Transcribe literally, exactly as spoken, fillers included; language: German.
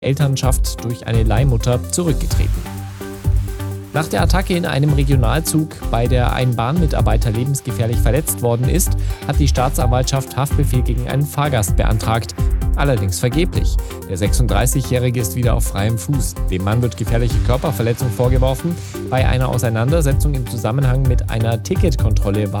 Elternschaft durch eine Leihmutter zurückgetreten. Nach der Attacke in einem Regionalzug, bei der ein Bahnmitarbeiter lebensgefährlich verletzt worden ist, hat die Staatsanwaltschaft Haftbefehl gegen einen Fahrgast beantragt. Allerdings vergeblich. Der sechsunddreißigjährige ist wieder auf freiem Fuß. Dem Mann wird gefährliche Körperverletzung vorgeworfen. Bei einer Auseinandersetzung im Zusammenhang mit einer Ticketkontrolle war